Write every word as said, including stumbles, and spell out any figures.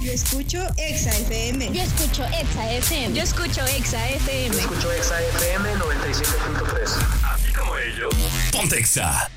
Yo escucho Exa F M. Yo escucho Exa F M. Yo escucho Exa F M. Yo escucho Exa F M noventa y siete punto tres. Así como ellos. Ponte Exa.